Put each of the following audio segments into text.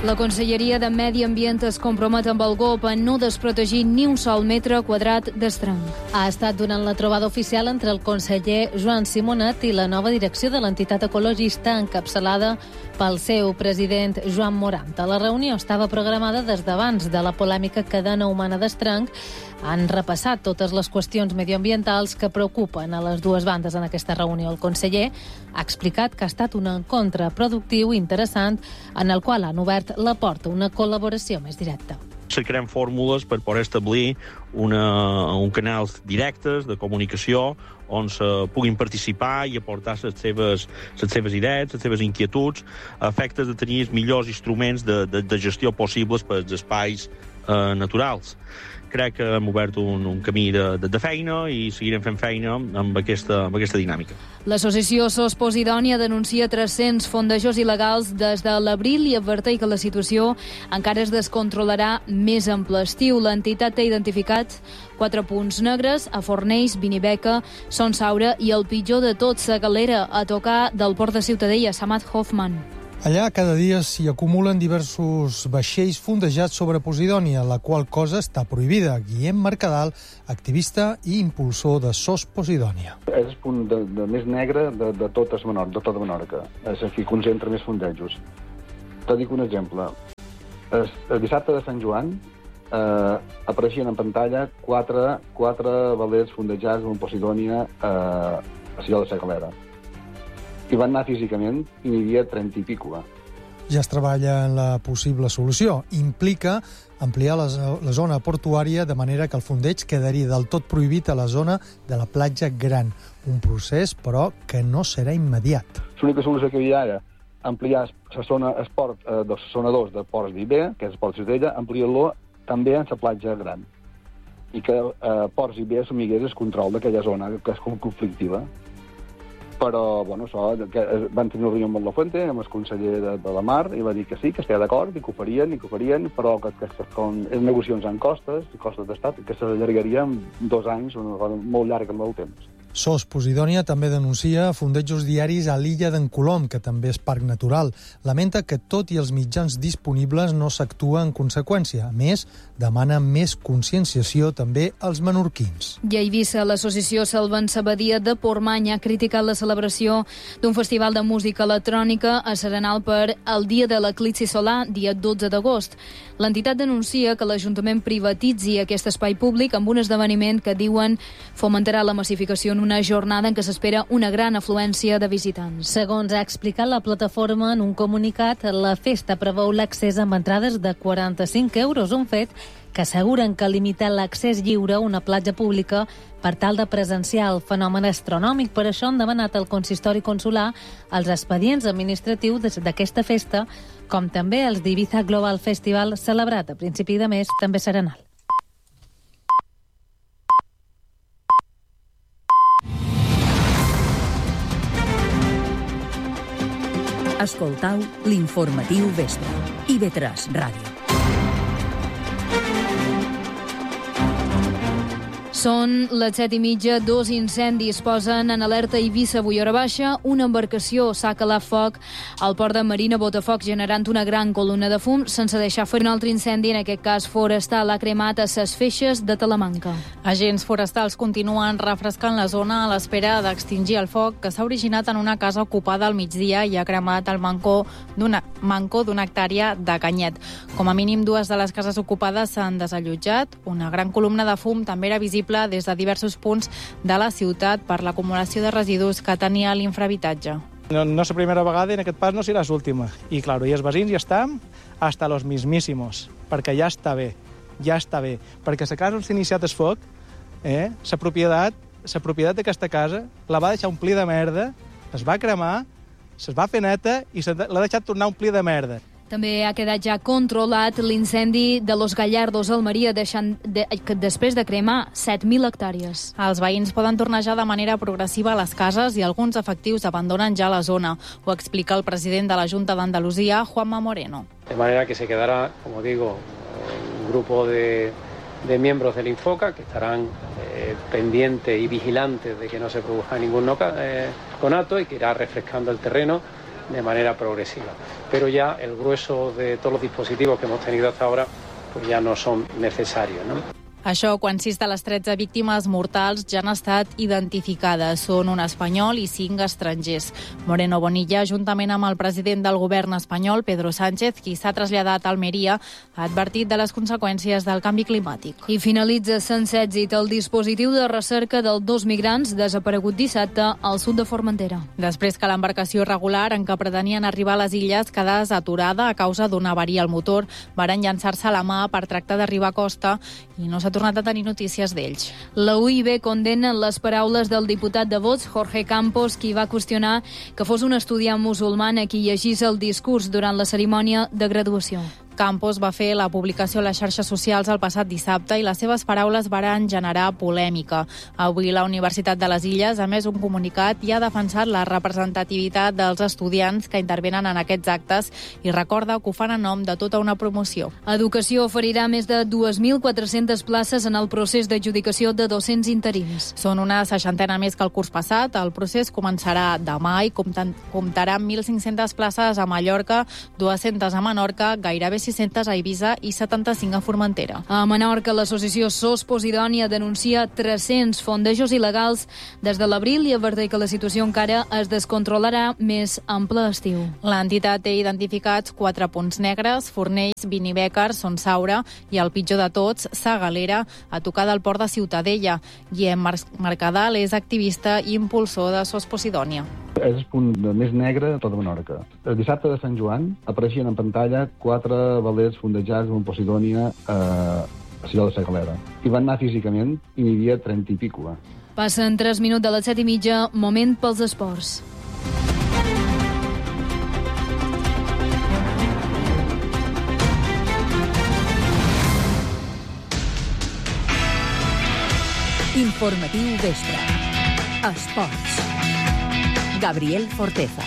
La Conselleria de Medi Ambient es compromet amb el GOP a no desprotegir ni un sol metre quadrat d'estranc. Ha estat durant la trobada oficial entre el conseller Joan Simonet i la nova direcció de l'entitat ecologista encapçalada pel seu president Joan Moranta. La reunió estava programada des d'abans de la polèmica cadena humana d'estranc. Han repassat totes les qüestions medioambientals que preocupen a les dues bandes en aquesta reunió. El conseller ha explicat que ha estat un encontre productiu i interessant en el qual han obert la porta a una col·laboració més directa. Cercarem fórmules per poder establir un canals directes de comunicació on se puguin participar i aportar les seves idees, les seves inquietuds, a efectes de tenir els millors instruments de gestió possibles per als espais naturals. Crec que hem obert un camí de feina i seguirem fent feina amb aquesta dinàmica. L'associació SOS Posidònia denuncia 300 fondejos il·legals des de l'abril i adverteix que la situació encara es descontrolarà més en ple estiu. L'entitat té identificat 4 punts negres a Fornells, Binibeca, Son Saura i el pitjor de tot, la galera a tocar del port de Ciutadella, Samad Hoffman. Allà cada dia s'hi acumulen diversos vaixells fondejats sobre Posidònia, la qual cosa està prohibida. Guillem Mercadal, activista i impulsor de SOS Posidònia. És el punt més negre de tota Menorca. És aquí concentra més fondejos. Te dic un exemple. El dissabte de Sant Joan apareixien en pantalla 4 velers fondejats en Posidònia a Ciutat de la Galera. I van anar físicament i n'hi havia 30 i pico. Ja es treballa en la possible solució. Implica ampliar la zona portuària de manera que el fondeig quedaria del tot prohibit a la zona de la platja Gran. Un procés, però, que no serà immediat. L'única solució que hi havia era ampliar la zona esport de la zona 2 de Ports d'Iber, que és el Port de Ciutadella, ampliar-lo també en la platja Gran. I que Ports d'Iber assumigués el control d'aquella zona, que és conflictiva. Però, bueno, això, van tenir una reunió amb la Fuente, amb el conseller de la Mar, i va dir que sí, que estava d'acord, i que ho farien, però que les negociacions en costes d'estat, que s'allargarien 2 anys, una cosa molt llarga en el temps. SOS Posidònia també denuncia fondejos diaris a l'illa d'en Colom, que també és parc natural. Lamenta que, tot i els mitjans disponibles, no s'actua en conseqüència. A més, demana més conscienciació també als menorquins. I a Eivissa, l'associació Salven Sabadia de Portmany ha criticat la celebració d'un festival de música electrònica a Serenal per el dia de l'eclipsi solar, dia 12 d'agost. L'entitat denuncia que l'Ajuntament privatitzi aquest espai públic amb un esdeveniment que diuen fomentarà la massificació en una jornada en què s'espera una gran afluència de visitants. Segons ha explicat la plataforma en un comunicat, la festa preveu l'accés amb entrades de 45 euros, un fet que asseguren que limita l'accés lliure a una platja pública per tal de presenciar el fenomen astronòmic. Per això han demanat al consistori consular els expedients administratius d'aquesta festa, com també els d'Ibiza Global Festival, celebrat a principi de mes, també Serenal. Escoltau l'informatiu Vespre. IB3 Ràdio. Són les 7:30, 2 incendis posen en alerta a Eivissa avui a hora baixa. Una embarcació s'ha calat foc al port de Marina Botafoc, generant una gran columna de fum sense deixar fer un altre incendi, en aquest cas forestal, ha cremat a ses Feixes de Talamanca. Agents forestals continuen refrescant la zona a l'espera d'extingir el foc que s'ha originat en una casa ocupada al migdia i ha cremat el mancó d'una hectàrea de canyet. Com a mínim 2 de les cases ocupades s'han desallotjat. Una gran columna de fum també era visible des de diversos punts de la ciutat per l'acumulació de residus que tenia l'infrahabitatge. No és la primera vegada i en aquest pas no serà l'última. I, claro, i els veïns ja estan hasta los mismísimos, perquè ja està bé. Perquè la casa on s'ha iniciat el foc, la propietat d'aquesta casa la va deixar omplir de merda, es va cremar, es va fer neta i l'ha deixat tornar a omplir de merda. També ha quedat ja controlat l'incendi de Los Gallardos a Almeria, després de cremar 7.000 hectàrees. Els veïns poden tornejar de manera progressiva a les cases i alguns efectius abandonen ja la zona. Ho explica el president de la Junta d'Andalusia, Juanma Moreno. De manera que se quedará, como digo, un grupo de miembros del Infoca que estarán pendientes y vigilantes de que no se produzca ningún conato y que irá refrescando el terreno de manera progresiva. Pero ya el grueso de todos los dispositivos que hemos tenido hasta ahora pues ya no son necesarios, ¿no? Això quan 6 de les 13 víctimes mortals ja han estat identificades. Són un espanyol i 5 estrangers. Moreno Bonilla, juntament amb el president del govern espanyol, Pedro Sánchez, qui s'ha traslladat a Almeria, ha advertit de les conseqüències del canvi climàtic. I finalitza sense èxit el dispositiu de recerca dels 2 migrants desaparegut dissabte al sud de Formentera. Després que l'embarcació irregular en què pretenien arribar a les illes quedés aturada a causa d'una avaria al motor, varen llançar-se a la mà per tractar d'arribar a costa i no s'ha tornat a tenir notícies d'ells. La UIB condemna les paraules del diputat de Vox, Jorge Campos, qui va qüestionar que fos un estudiant musulman a qui llegís el discurs durant la cerimònia de graduació. Campos va fer la publicació a les xarxes socials el passat dissabte i les seves paraules varen generar polèmica. Avui la Universitat de les Illes ha emès un comunicat i ha defensat la representativitat dels estudiants que intervenen en aquests actes i recorda que ho fan en nom de tota una promoció. Educació oferirà més de 2.400 places en el procés d'adjudicació de 200 interins. Són una 60 més que el curs passat. El procés començarà demà i comptarà amb 1.500 places a Mallorca, 200 a Menorca, gairebé 600 a Eivissa i 75 a Formentera. A Menorca, l'associació SOS Posidònia denuncia 300 fondejos il·legals des de l'abril i averteix que la situació encara es descontrolarà més en ple estiu. L'entitat té identificats 4 punts negres: Fornells, Vinibecar, Son Saura i, el pitjor de tots, Sa Galera, a tocar del port de Ciutadella. Guillem Mercadal és activista i impulsor de SOS Posidònia. És el punt més negre de tota Menorca. El dissabte de Sant Joan apareixien en pantalla 4 velers fondejats en Posidònia a Ciutat de Sa Galera. I van anar físicament i n'hi havia 30 i pico. Passen 3 minuts de les 7:30, moment pels esports. Informatiu Vespre. Esports. Gabriel Forteza.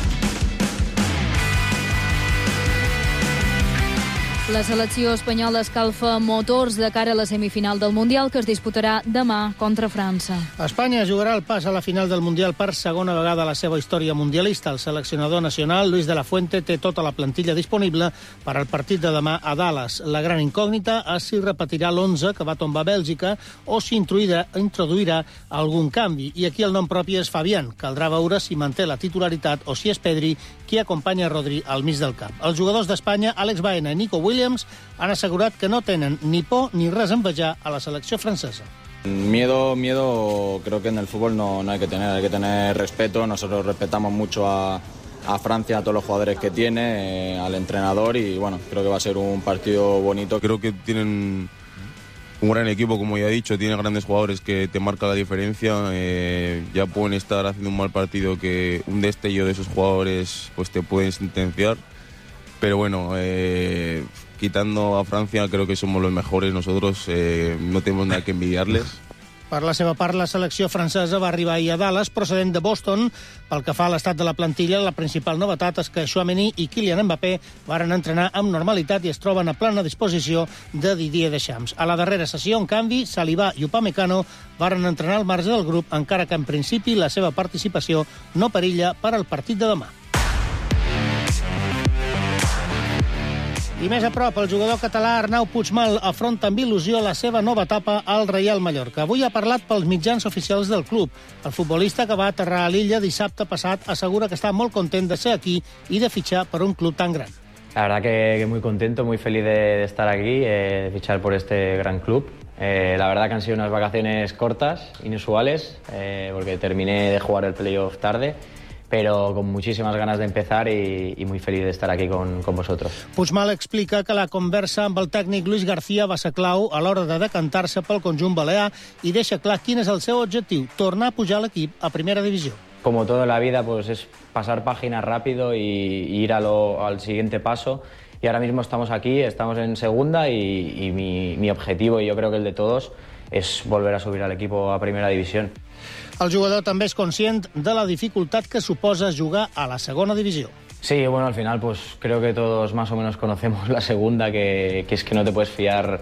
La selecció espanyola escalfa motors de cara a la semifinal del Mundial que es disputarà demà contra França. Espanya jugarà el pas a la final del Mundial per segona vegada a la seva història mundialista. El seleccionador nacional, Luis de la Fuente, té tota la plantilla disponible per al partit de demà a Dallas. La gran incògnita és si repetirà l'11 que va tombar Bèlgica o si introduirà algun canvi. I aquí el nom propi és Fabián. Caldrà veure si manté la titularitat o si és Pedri qui acompanya Rodri al mig del camp. Els jugadors d'Espanya, Alex Baena i Nico Williams, han assegurat que no tenen ni por ni res a envejar a la selecció francesa. Miedo creo que en el fútbol no hay que tener respeto. Nosotros respetamos mucho a Francia, a todos los jugadores que tiene, al entrenador, y bueno, creo que va a ser un partido bonito. Creo que tienen un gran equipo, como ya he dicho, tiene grandes jugadores que te marcan la diferencia. Ya pueden estar haciendo un mal partido que un destello de esos jugadores pues te pueden sentenciar. Pero bueno, quitando a Francia, creo que somos los mejores. Nosotros no tenemos nada que envidiarles. Per la seva part, la selecció francesa va arribar ahir a Dallas, procedent de Boston. Pel que fa a l'estat de la plantilla, la principal novetat és que Tchouaméni i Kylian Mbappé varen entrenar amb normalitat i es troben a plena disposició de Didier Deschamps. A la darrera sessió, en canvi, Saliba i Upamecano varen entrenar al marge del grup, encara que en principi la seva participació no perilla per al partit de demà. I més a prop, el jugador català Arnau Puigmal afronta amb il·lusió la seva nova etapa al Reial Mallorca. Avui ha parlat pels mitjans oficials del club. El futbolista que va aterrar a l'illa dissabte passat assegura que està molt content de ser aquí i de fitxar per un club tan gran. La verdad que muy contento, muy feliz de estar aquí, de fichar por este gran club. La verdad que han sido unas vacaciones cortas, inusuales, porque terminé de jugar el playoff tarde, pero con muchísimas ganas de empezar y muy feliz de estar aquí con vosotros. Puigmal explica que la conversa amb el tècnic Luis García va ser clau a l'hora de decantar-se pel conjunt balear i deixa clar quin és el seu objectiu, tornar a pujar l'equip a primera divisió. Como todo en la vida, pues es pasar páginas rápido y ir al siguiente paso. Y ahora mismo estamos aquí, estamos en segunda y mi objetivo, y yo creo que el de todos, es volver a subir al equipo a primera división. El jugador també és conscient de la dificultat que suposa jugar a la segona divisió. Sí, bueno, al final pues creo que todos más o menos conocemos la segunda, que es que no te puedes fiar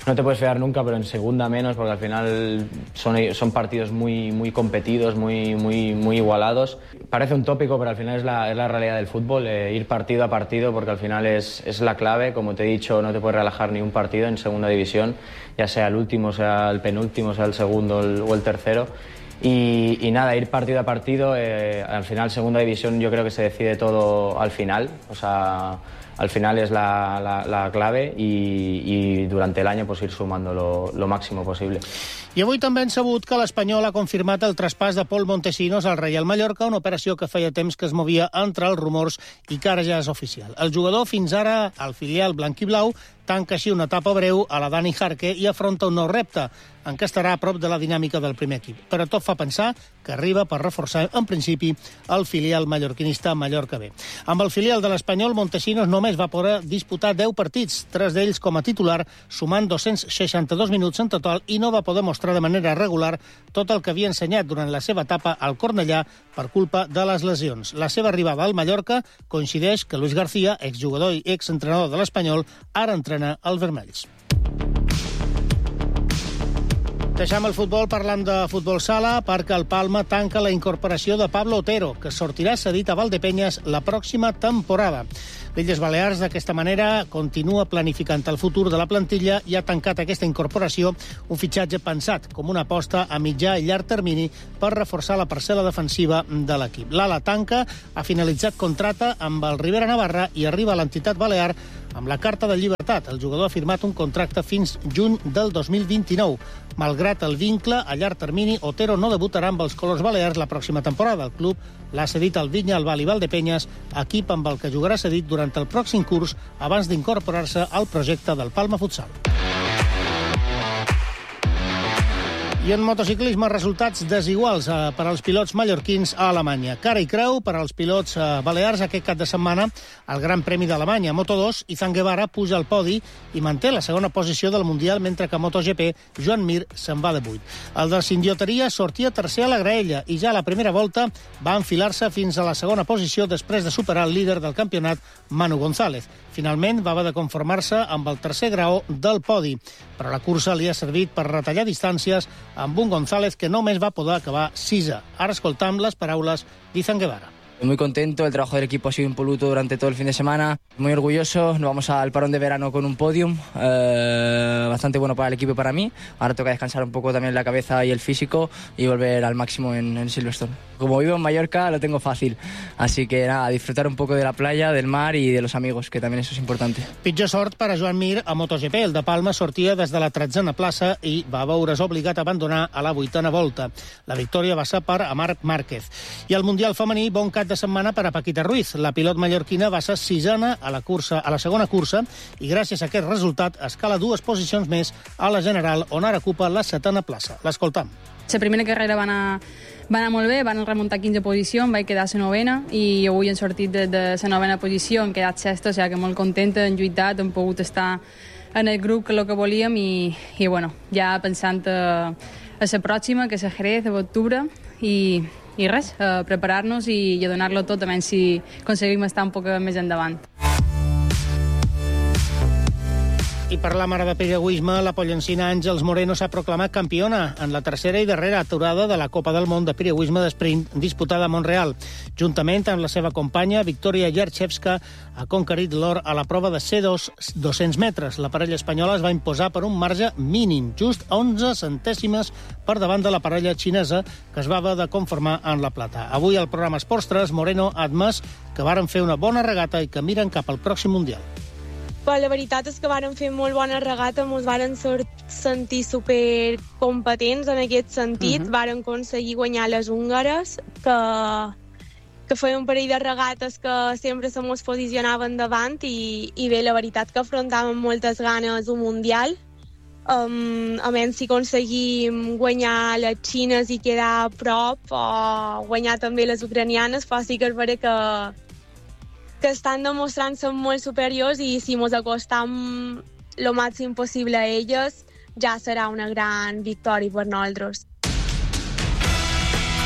No te puedes fiar nunca, pero en segunda menos, porque al final son partidos muy competidos, muy igualados. Parece un tópico, pero al final es la realidad del fútbol, ir partido a partido, porque al final es la clave. Como te he dicho, no te puedes relajar ni un partido en segunda división, ya sea el último, sea el penúltimo, sea el segundo o el tercero. Y nada, ir partido a partido, al final segunda división yo creo que se decide todo al final, o sea, al final es la clave i durant l'any pues, ir sumando lo máximo possible. I avui també hem sabut que l'Espanyol ha confirmat el traspàs de Pol Montesinos al Real Mallorca, una operació que feia temps que es movia entre els rumors i que ara ja és oficial. El jugador, fins ara al filial blanquiblau, tanca així una etapa breu a la Dani Jarque i afronta un nou repte, en què estarà a prop de la dinàmica del primer equip. Però tot fa pensar que arriba per reforçar, en principi, el filial mallorquinista Mallorca B. Amb el filial de l'Espanyol, Montesinos només va poder disputar 10 partits, 3 d'ells com a titular, sumant 262 minuts en total, i no va poder mostrar de manera regular tot el que havia ensenyat durant la seva etapa al Cornellà per culpa de les lesions. La seva arribada al Mallorca coincideix que Luis García, exjugador i exentrenador de l'Espanyol, ara entrena els vermells. Deixem el futbol parlant de futbol sala perquè el Palma tanca la incorporació de Pablo Otero, que sortirà cedit a Valdepeñas la pròxima temporada. L'Illes Balears, d'aquesta manera, continua planificant el futur de la plantilla i ha tancat aquesta incorporació, un fitxatge pensat com una aposta a mitjà i llarg termini per reforçar la parcel·la defensiva de l'equip. L'ala tanca ha finalitzat contracte amb el Ribera Navarra i arriba a l'entitat balear amb la carta de llibertat. El jugador ha firmat un contracte fins juny del 2029. Malgrat el vincle a llarg termini, Otero no debutarà amb els colors balears la pròxima temporada. El club l'ha cedit al Vinya Albal i Valdepeñas, equip amb el que jugarà cedit durant el pròxim curs abans d'incorporar-se al projecte del Palma Futsal. I en motociclisme, resultats desiguals per als pilots mallorquins a Alemanya. Cara i creu per als pilots balears aquest cap de setmana al Gran Premi d'Alemanya. Moto2, Izan Guevara puja al podi i manté la segona posició del Mundial, mentre que a MotoGP, Joan Mir se'n va de 8. El de Sindioteria sortia tercer a la graella i ja a la primera volta va enfilar-se fins a la segona posició després de superar el líder del campionat, Manu González. Finalment va haver de conformar-se amb el tercer graó del podi, però la cursa li ha servit per retallar distàncies amb un González que només va poder acabar sisè. Ara escoltam les paraules d'Izan Guevara. Muy contento, el trabajo del equipo ha sido impoluto durante todo el fin de semana, muy orgulloso, nos vamos al parón de verano con un podium, bastante bueno para el equipo y para mí. Ahora toca descansar un poco también la cabeza y el físico y volver al máximo en Silverstone. Como vivo en Mallorca lo tengo fácil, así que nada, disfrutar un poco de la playa, del mar y de los amigos, que también eso es importante. Pitjor sort per a Joan Mir a MotoGP. El de Palma sortia des de la 13a plaça i va veure's obligat a abandonar a la 8a volta. La victòria va ser per a Marc Márquez. I al Mundial femení, bon cap de setmana per a Paquita Ruiz. La pilot mallorquina va ser sisena a la segona cursa i gràcies a aquest resultat escala 2 posicions més a la general, on ara ocupa la 7a plaça. L'escoltam. La primera carrera va anar molt bé, van remuntar 15 posicions, vaig quedar a la 9a i avui hem sortit de la 9a posició, hem quedat sexta, o sigui que molt contenta, hem lluitat, hem pogut estar en el grup que el que volíem i bueno, ja pensant a la pròxima, que és a Jerez, a l'octubre, i res, preparar-nos i a donar-lo tot, a menys si aconseguim estar un poc més endavant. I parlam ara de piragüisme, la pollencina Àngels Moreno s'ha proclamat campiona en la tercera i darrera aturada de la Copa del Món de piragüisme d'esprint disputada a Montreal. Juntament amb la seva companya, Victoria Yerchevska, ha conquerit l'or a la prova de C2 200 metres. La parella espanyola es va imposar per un marge mínim, just 11 centèsimes per davant de la parella xinesa, que es va haver de conformar en la plata. Avui al programa Esports 3, Moreno ha admès que varen fer una bona regata i que miren cap al pròxim Mundial. La veritat és que varen fer molt bona regata, ens varen sentir supercompetents en aquest sentit. Varen aconseguir guanyar les húngares, que feien un parell de regates que sempre se mos posicionaven davant i bé, la veritat que afrontàvem moltes ganes un Mundial. A menys si aconseguim guanyar les xines i quedar a prop, o guanyar també les ucranianes, però sí que és vera que estan demostrant-se molt superiors i si ens acostam el màxim possible a elles ja serà una gran victòria per nosaltres.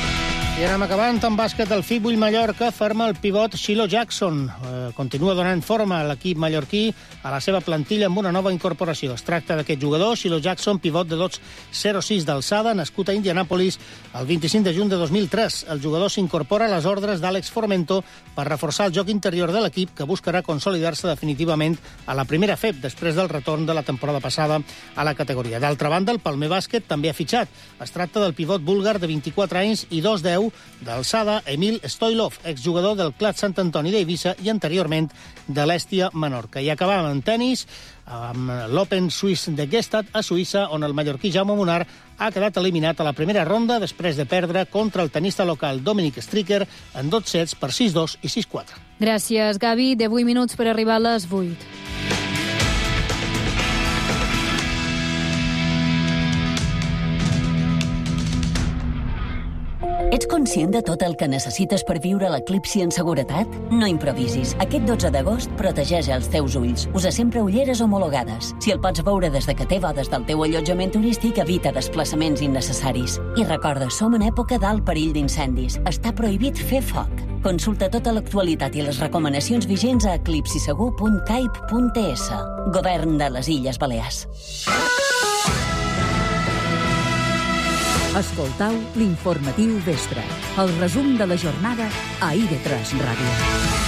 I anem acabant amb bàsquet. El Fibull Mallorca ferma el pivot Shiloh Jackson. Continua donant forma a l'equip mallorquí a la seva plantilla amb una nova incorporació. Es tracta d'aquest jugador, Shiloh Jackson, pivot de 2,06 d'alçada, nascut a Indianapolis el 25 de juny de 2003. El jugador s'incorpora a les ordres d'Àlex Formento per reforçar el joc interior de l'equip, que buscarà consolidar-se definitivament a la primera FEP després del retorn de la temporada passada a la categoria. D'altra banda, el Palmer Bàsquet també ha fitxat. Es tracta del pivot búlgar de 24 anys i 2,10 d'alçada, Emil Stoilov, exjugador del Clat Sant Antoni d'Eivissa i anteriorment de l'Hèstia Menorca. I acabàvem en tennis amb l'Open Swiss de Gstaad a Suïssa, on el mallorquí Jaume Munar ha quedat eliminat a la primera ronda després de perdre contra el tenista local Dominic Stricker en 2 sets per 6-2 i 6-4. Gràcies, Gavi. 18 minuts per arribar a les 8. Ets conscient de tot el que necessites per viure l'eclipsi en seguretat? No improvisis. Aquest 12 d'agost protegeix els teus ulls. Usa sempre ulleres homologades. Si el pots veure des de que té des del teu allotjament turístic, evita desplaçaments innecessaris. I recorda, som en època d'alt perill d'incendis. Està prohibit fer foc. Consulta tota l'actualitat i les recomanacions vigents a eclipsisegur.caip.es. Govern de les Illes Balears. Escoltau l'informatiu vespre, el resum de la jornada a IB3 Ràdio.